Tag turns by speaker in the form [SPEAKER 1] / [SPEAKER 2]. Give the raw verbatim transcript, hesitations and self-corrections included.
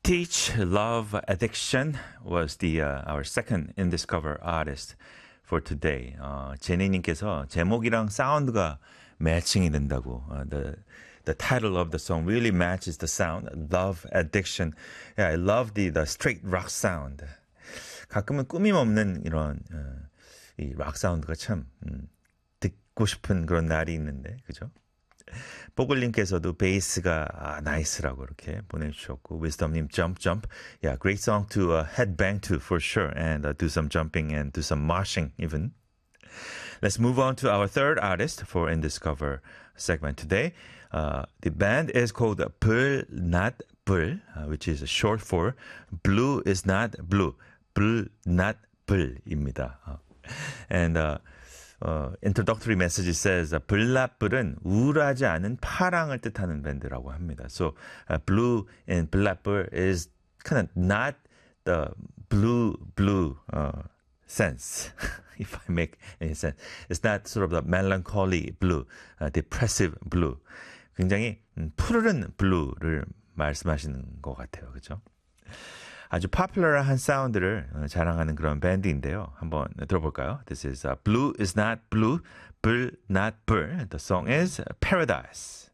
[SPEAKER 1] Teach Love Addiction was the uh, our second in Discover artist for today. 어, 제니님께서 제목이랑 사운드가 매칭이 된다고. 어, the the title of the song really matches the sound. Love Addiction. Yeah, I love the the straight rock sound. 가끔은 꾸밈 없는 이런 어, 이락 사운드가 참 음, 듣고 싶은 그런 날이 있는데, 그죠? 뽀글님께서도 베이스가 아, 나이스라고 이렇게 보내주셨고, wisdom님 jump jump, yeah, great song to uh, headbang to for sure, and uh, do some jumping and do some moshing even. Let's move on to our third artist for In Discover segment today. Uh, the band is called 불 not 불, uh, which is short for Blue is not blue, 불 not 불입니다. Uh, and uh, 어, introductory message says 블라블은 우울하지 않은 파랑을 뜻하는 밴드라고 합니다. So uh, blue in 블라블 is kind of not the blue blue uh, sense, if I make any sense. It's not sort of the melancholy blue, uh, depressive blue. 굉장히 음, 푸르른 blue를 말씀하시는 것 같아요, 그렇죠? 아주 popular한 사운드를 자랑하는 그런 밴드인데요. 한번 들어볼까요? This is uh, Blue is not blue, 불 not 불. The song is Paradise.